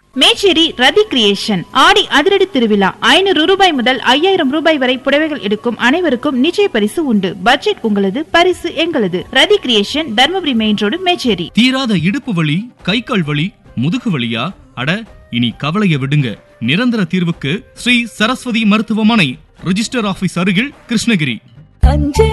மேச்சேரி ரதி creation ஆடி அதிரடி திருவிழா 500 ரூபாய் முதல் 5000 ரூபாய் வரை புடவைகள் எடுக்கும் அனைவருக்கும் நிச்சய பரிசு உண்டு. பட்ஜெட் உங்களது, பரிசு எங்களது. ரதி creation, Dharmapuri main road, Mecheri. தீராத இடுப்பு வலி, கை கால் வலி, முதுகு வலியா? அட, இனி கவலைய விடுங்க. நிரந்தர தீர்வுக்கு ஸ்ரீ சரஸ்வதி மருத்துவமனை, ரிஜிஸ்டர் ஆபீஸ் அருகில், கிருஷ்ணகிரி.